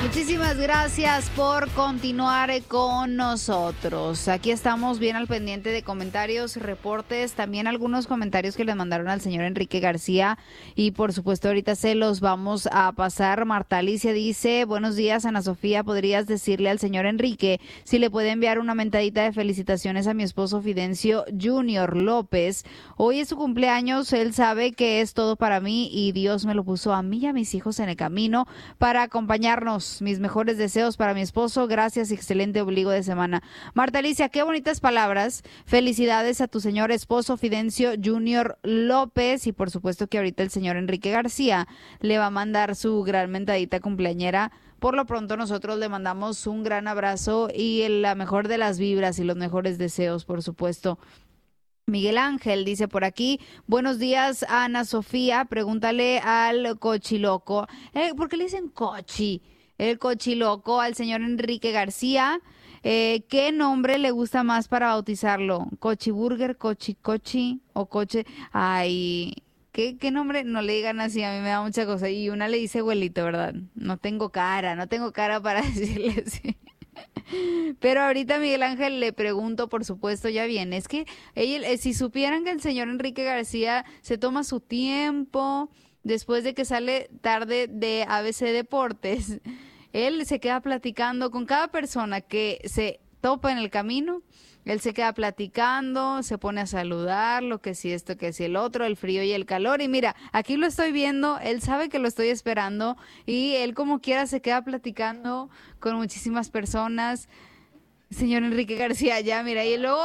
Muchísimas gracias por continuar con nosotros. Aquí estamos bien al pendiente de comentarios, reportes, también algunos comentarios que le mandaron al señor Enrique García y por supuesto ahorita se los vamos a pasar. Marta Alicia dice, buenos días Ana Sofía, ¿podrías decirle al señor Enrique si le puede enviar una mentadita de felicitaciones a mi esposo Fidencio Junior López? Hoy es su cumpleaños, él sabe que es todo para mí y Dios me lo puso a mí y a mis hijos en el camino para acompañarnos. Mis mejores deseos para mi esposo, gracias y excelente ombligo de semana. Marta Alicia, qué bonitas palabras. Felicidades a tu señor esposo Fidencio Junior López y por supuesto que ahorita el señor Enrique García le va a mandar su gran mentadita cumpleañera. Por lo pronto nosotros le mandamos un gran abrazo y la mejor de las vibras y los mejores deseos, por supuesto. Miguel Ángel dice por aquí, buenos días Ana Sofía, pregúntale al cochiloco, ¿por qué le dicen cochi? El cochiloco al señor Enrique García, ¿qué nombre le gusta más para bautizarlo? ¿Cochiburger, cochi o coche? Ay, ¿qué nombre? No le digan así, a mí me da mucha cosa. Y una le dice abuelito, ¿verdad? No tengo cara para decirle así. Pero ahorita Miguel Ángel le pregunto, por supuesto, ya viene, es que si supieran que el señor Enrique García se toma su tiempo después de que sale tarde de ABC Deportes, él se queda platicando con cada persona que se topa en el camino. Él se queda platicando, se pone a saludar, lo que si esto, que si el otro, el frío y el calor. Y mira, aquí lo estoy viendo, él sabe que lo estoy esperando y él como quiera se queda platicando con muchísimas personas. Señor Enrique García, ya, mira, y luego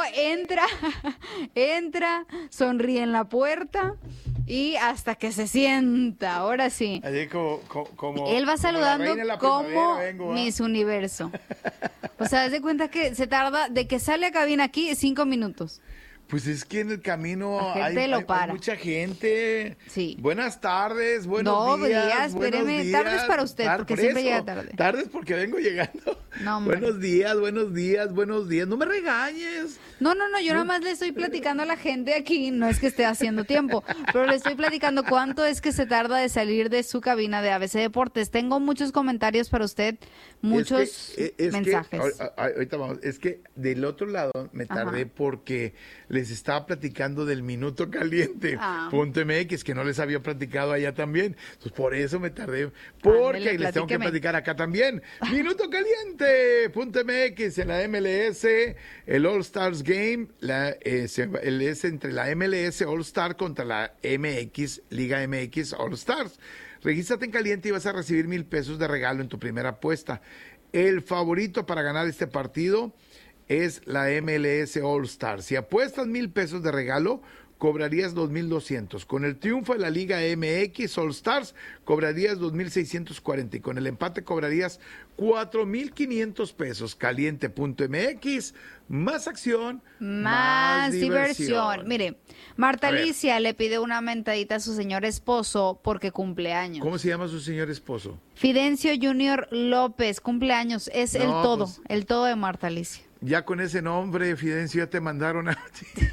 entra, sonríe en la puerta y hasta que se sienta, ahora sí. Allí como él va saludando como vengo, Miss Universo. O sea, haz de cuenta que se tarda, de que sale a cabina aquí, 5 minutos. Pues es que en el camino hay mucha gente. Sí. Buenas tardes, buenos días. Espéreme, tardes para usted, porque siempre llega tarde. Tardes porque vengo llegando. No, buenos días. No me regañes. No, yo nada más le estoy platicando a la gente aquí, no es que esté haciendo tiempo, pero le estoy platicando cuánto es que se tarda de salir de su cabina de ABC Deportes. Tengo muchos comentarios para used, muchos mensajes. Ahorita vamos, es que del otro lado me tardé porque les estaba platicando del Minuto Caliente, .mx, que no les había platicado allá también. Entonces, por eso me tardé, porque les tengo que platicar acá también. Minuto Caliente, .mx, en la MLS, el All Stars Game, es entre la MLS All Star contra la MX, Liga MX All Stars. Regístrate en Caliente y vas a recibir $1,000 de regalo en tu primera apuesta. El favorito para ganar este partido es la MLS All Star. Si apuestas $1,000 de regalo, cobrarías 2,200. Con el triunfo de la Liga MX All Stars, cobrarías 2,640. Y con el empate cobrarías 4,500 pesos. Caliente.mx, más acción, más diversión. Mire, Marta Alicia le pide una mentadita a su señor esposo porque cumpleaños. ¿Cómo se llama su señor esposo? Fidencio Junior López, cumpleaños. Es el todo de Marta Alicia. Ya con ese nombre, Fidencio, ya te mandaron a...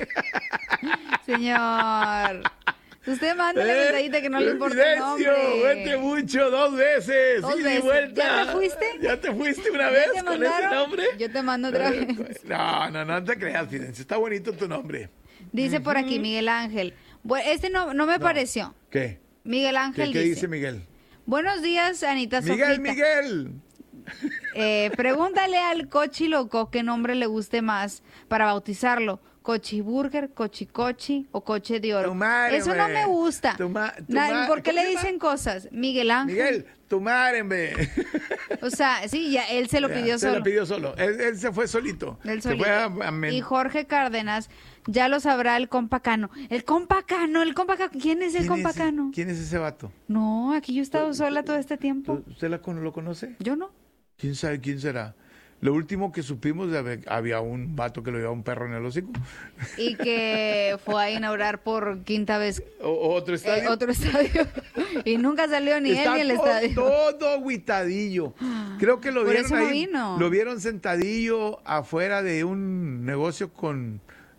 Señor, usted manda la mentadita que no le importa el nombre. Vete mucho, 2 veces. ¿2 veces? Vuelta. ¿Ya te fuiste? ¿Ya te fuiste una vez con ese nombre? Yo te mando otra vez. No te creas, Fidencio. Está bonito tu nombre. Dice por aquí Miguel Ángel. Este no me pareció. ¿Qué? Miguel Ángel ¿Qué dice Miguel? Buenos días, Anita Sofita. Miguel. Pregúntale al cochiloco qué nombre le guste más para bautizarlo. Cochiburger, cochicochi o coche de oro. Eso no me gusta. ¿Por qué le dicen cosas? Miguel Ángel. Miguel, tu madre, O sea, sí, ya él se lo pidió solo. Se lo pidió solo. Él se fue solito. Se fue y Jorge Cárdenas, ya lo sabrá el compa Cano. El compa Cano. ¿Quién es el compa Cano? ¿Quién es ese vato? No, aquí yo he estado sola todo este tiempo. ¿Usted lo conoce? Yo no. ¿Quién sabe quién será? Lo último que supimos, había un vato que lo llevaba un perro en el hocico. Y que fue a inaugurar por quinta vez. ¿Otro estadio? Otro estadio. Y nunca salió ni él ni el estadio. Todo agüitadillo. Creo que lo por vieron eso ahí. No vino. Lo vieron sentadillo afuera de un negocio con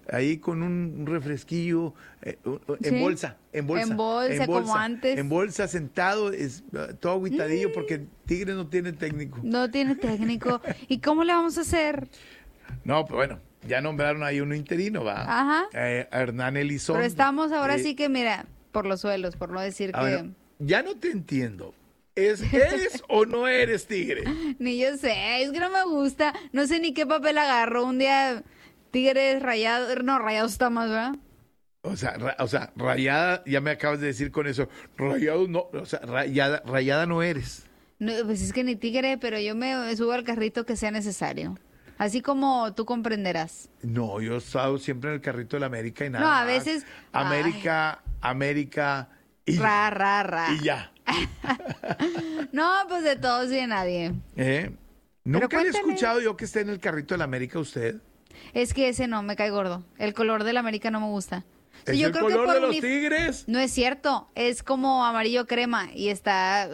ahí con un refresquillo, ¿Sí? bolsa. En bolsa, como antes. En bolsa, sentado, todo agüitadillo, porque Tigres no tiene técnico. No tiene técnico. ¿Y cómo le vamos a hacer? No, pues bueno, ya nombraron ahí uno interino, ¿va? Ajá. A Hernán Elizondo. Pero estamos ahora sí que, mira, por los suelos, por no decir que... Bueno, ya no te entiendo. ¿Eres o no eres Tigre? Ni yo sé, es que no me gusta. No sé ni qué papel agarro. Un día Tigres Rayados, no, Rayados está más, ¿verdad? O sea, Rayada, ya me acabas de decir con eso. Rayados no, o sea, Rayada no eres. No, pues es que ni Tigre, pero yo me subo al carrito que sea necesario. Así como tú comprenderás. No, yo he estado siempre en el carrito de la América y nada No, a más. veces... América y... Ra. Y ya. No, pues de todos y de nadie. Nunca he escuchado yo que esté en el carrito de la América usted. Es que ese no, me cae gordo. El color de la América no me gusta. ¿Es yo el creo color que de los Tigres? No es cierto, es como amarillo crema y está...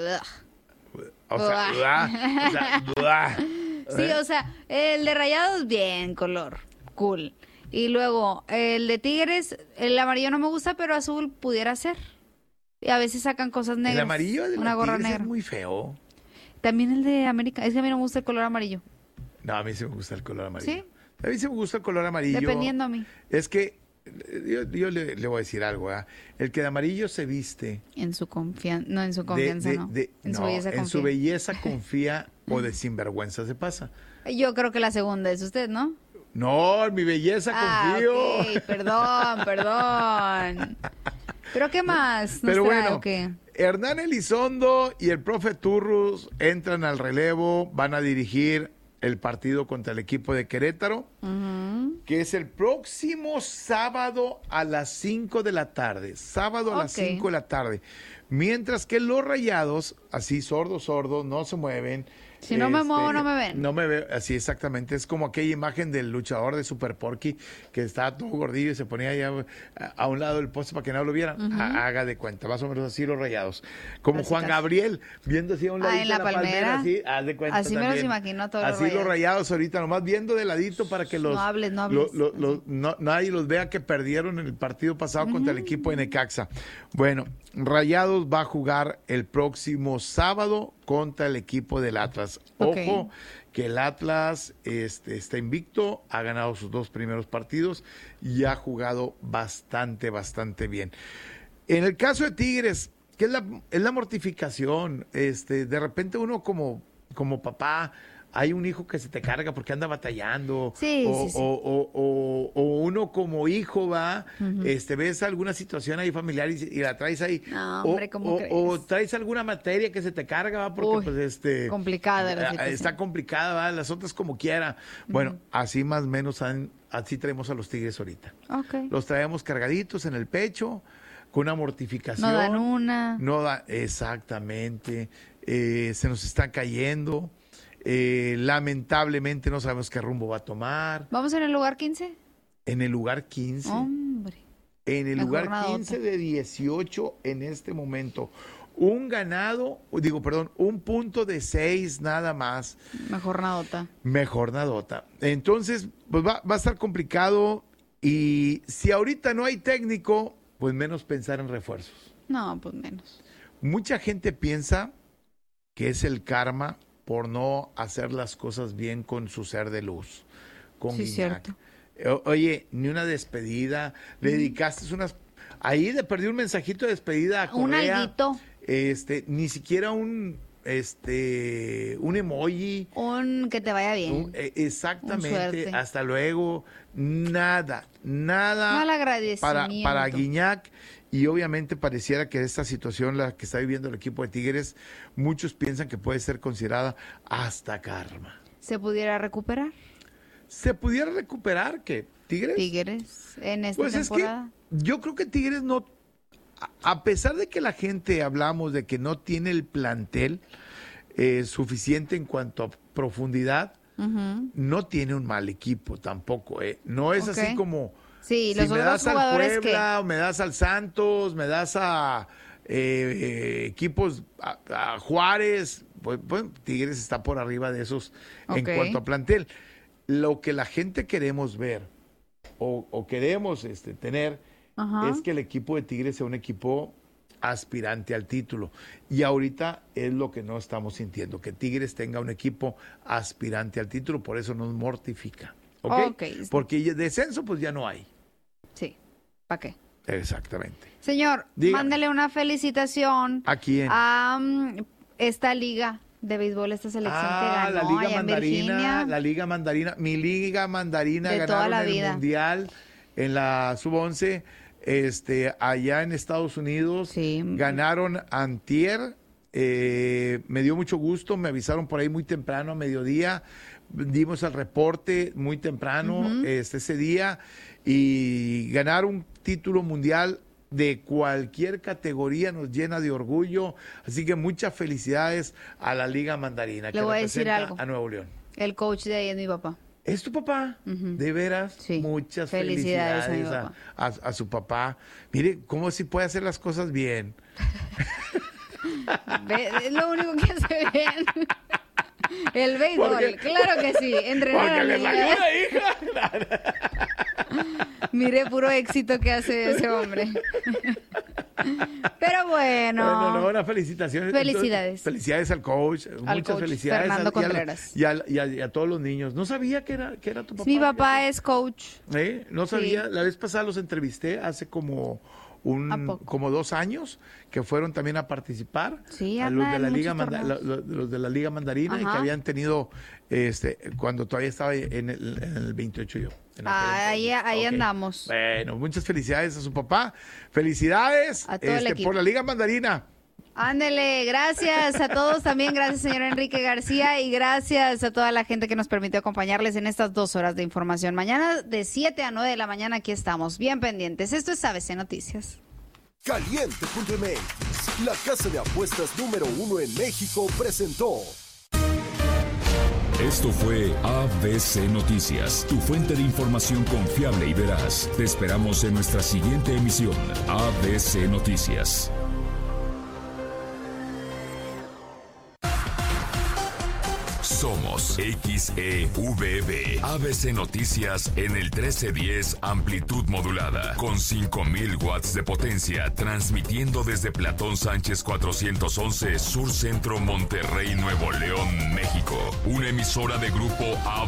Sí, o sea, el de Rayados, bien, color, cool. Y luego, el de Tigres, el amarillo no me gusta, pero azul pudiera ser. Y a veces sacan cosas negras. El amarillo de una gorra Tigres negra. es muy feo. También el de América, es que a mí no me gusta el color amarillo. No, a mí sí me gusta el color amarillo. ¿Sí? A mí sí me gusta el color amarillo. Dependiendo a mí. Es que yo le voy a decir algo, ¿eh? El que de amarillo se viste. En su confianza, no, en su confianza no. En su belleza confía o de sinvergüenza se pasa. Yo creo que la segunda es usted, ¿no? No, en mi belleza confío. Ok, perdón. ¿Pero qué más? Pero trae, bueno, ¿o qué? Hernán Elizondo y el profe Turrus entran al relevo, van a dirigir el partido contra el equipo de Querétaro, que es el próximo sábado a las 5 de la tarde. Sábado a las 5 de la tarde. Mientras que los Rayados, así sordos, no se mueven. Si no me muevo, no me ven. No me veo, así exactamente. Es como aquella imagen del luchador de Super Porky que estaba todo gordillo y se ponía allá a un lado del poste para que no lo vieran. Haga de cuenta, más o menos así los Rayados. Como Así Juan casi. Gabriel, viendo así a un ladito en la palmera. así, haz de cuenta así también. me los imagino todos así los Rayados ahorita, nomás viendo de ladito para que los... No hables. nadie los vea que perdieron en el partido pasado contra el equipo de Necaxa. Bueno, Rayados va a jugar el próximo sábado contra el equipo del Atlas. Ojo, que el Atlas está invicto, ha ganado sus 2 primeros partidos y ha jugado bastante bien. En el caso de Tigres, que es la mortificación, de repente uno como papá, hay un hijo que se te carga porque anda batallando. Sí. O uno como hijo va, ves alguna situación ahí familiar y la traes ahí. No, hombre, ¿cómo crees? O traes alguna materia que se te carga, va, porque complicada la situación. Está complicada, va, las otras como quiera. Bueno, así más o menos así traemos a los Tigres ahorita. Okay. Los traemos cargaditos en el pecho, con una mortificación. No dan una. Exactamente. Se nos están cayendo. Lamentablemente no sabemos qué rumbo va a tomar. ¿Vamos en el lugar 15? En el lugar 15. Hombre. En el lugar 15 de 18 en este momento. Un punto de 6 nada más. Mejor nadota. Entonces, pues va a estar complicado y si ahorita no hay técnico, pues menos pensar en refuerzos. No, pues menos. Mucha gente piensa que es el karma por no hacer las cosas bien con su ser de luz, con Guiñac. Cierto. Oye, ni una despedida, le dedicaste ahí le perdí un mensajito de despedida a Correa. Un alguito. Ni siquiera un emoji. Un que te vaya bien. Exactamente, hasta luego, nada. Mal agradecimiento. Para Guiñac. Y obviamente pareciera que esta situación, la que está viviendo el equipo de Tigres, muchos piensan que puede ser considerada hasta karma. ¿Se pudiera recuperar? ¿Se pudiera recuperar qué? ¿Tigres? Tigres en esta temporada. Es que yo creo que Tigres no, a pesar de que la gente hablamos de que no tiene el plantel suficiente en cuanto a profundidad, no tiene un mal equipo tampoco. No es así como... Sí, los si me das al Puebla, que... o me das al Santos, me das a equipos, a Juárez, pues Tigres está por arriba de esos en cuanto a plantel. Lo que la gente queremos ver o queremos tener es que el equipo de Tigres sea un equipo aspirante al título. Y ahorita es lo que no estamos sintiendo, que Tigres tenga un equipo aspirante al título, por eso nos mortifica. ¿Ok? Porque descenso pues ya no hay. Sí, ¿para qué? Exactamente. Señor, mándele una felicitación. ¿A quién? A esta liga de béisbol, esta selección que ganó la Liga allá Mandarina, en Virginia. la Liga Mandarina, mi Liga Mandarina de ganaron toda la el vida. Mundial en la Sub-11, allá en Estados Unidos. Sí. Ganaron antier, me dio mucho gusto, me avisaron por ahí muy temprano, a mediodía, dimos el reporte muy temprano ese día, y ganar un título mundial de cualquier categoría nos llena de orgullo, así que muchas felicidades a la Liga Mandarina. Le voy a decir algo. A Nuevo León. El coach de ahí es mi papá. ¿Es tu papá? De veras, sí. Muchas felicidades a su papá. Mire, cómo si puede hacer las cosas bien. Es lo único que hace bien. El béisbol, claro que sí. Entrenar a la liga. Hija. Mire, puro éxito que hace ese hombre. Pero bueno. Una felicitación. Felicidades. Felicidades al coach. Muchas felicidades. Fernando Contreras. Y a todos los niños. No sabía que era tu papá. Mi papá es coach. No sabía. Sí. La vez pasada los entrevisté hace como 2 años, que fueron también a participar, sí, a los de la Liga los de la Liga Mandarina, y que habían tenido cuando todavía estaba en el 28 yo. Ahí andamos. Bueno, muchas felicidades a su papá. Felicidades a todo el equipo. Por la Liga Mandarina. Ándele, gracias a todos también, gracias señor Enrique García y gracias a toda la gente que nos permitió acompañarles en estas 2 horas de información. Mañana de 7 a 9 de la mañana aquí estamos, bien pendientes. Esto es ABC Noticias. Caliente.mx, la casa de apuestas número 1 en México, presentó. Esto fue ABC Noticias, tu fuente de información confiable y veraz. Te esperamos en nuestra siguiente emisión, ABC Noticias. Somos XEVB, ABC Noticias en el 1310 amplitud modulada, con 5000 watts de potencia, transmitiendo desde Platón Sánchez 411, Sur Centro, Monterrey, Nuevo León, México. Una emisora de grupo ABC.